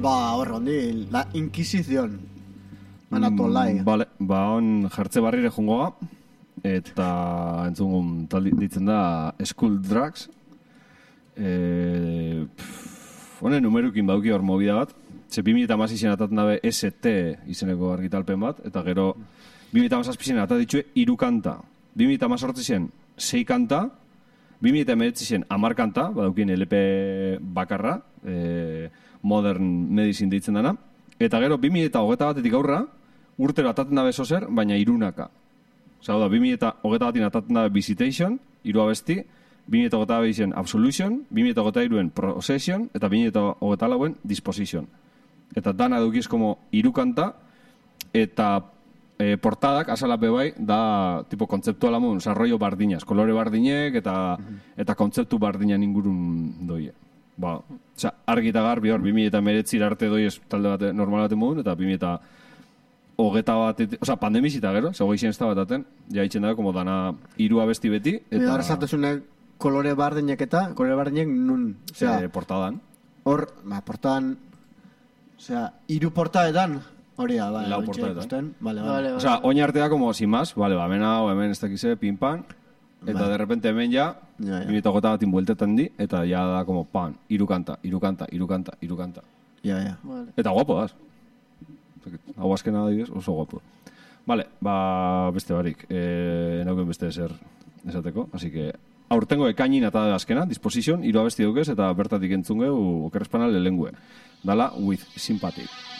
hor, hondi, la Inquisición. Anatolai. Vale, on jartze barrire jungoa, eta entzungun ditzen da School Drugs. Honen numerukin bauki hor movida bat. Ze 2016 atatzen dabe ST izeneko argitalpen bat, eta gero 2017 atat ditue 3 kanta. 2018 6 kanta, 2019 10 kanta, badaukin LP bakarra, Modern Medicine deitzen dana, eta gero 2021 aurra, urtero atatzen dabe zozer, baina 3 Osa, da, 2021 atatzen dabe Visitation, 3 abesti, 2021 Absolution, 2022 Procession, eta 2024 Disposition. Eta dana dukiz como 3 kanta, eta portadak, asalape bai, da tipo kontzeptuala modun, sarroio bardiñaz, kolore bardinek, eta kontzeptu bardinan ingurun doie. Osa, argi eta garbi hor, 2019 arte doiez talde bat normal baten modun, eta 2021, osa, pandemizita gero, zego izan ez da bataten, ja itxen dago, como dana 3 abesti beti, eta... Arrasatuzunek kolore bardinek nun, osea... portadan. Hor, portadan... Osea, 3 portadetan... Hori da, lau portadetan. Vale. Osea, oin artea, como sin más, vale, hemen ez dakize, pin-pan, eta de repente hemen ja, 2021 batin bueltetan di, eta ja da, como, pan, 3 kanta. Ja. Eta guapo daz. Hau azkena adibidez, oso guapo. Vale, beste barik, nauken beste ezer esateko, así que aurtengo ekainin eta azkena, Disposition, 3 abesti dukez, eta bertatik entzungeu, okerrezpana lehengue. Dala, With Sympathy.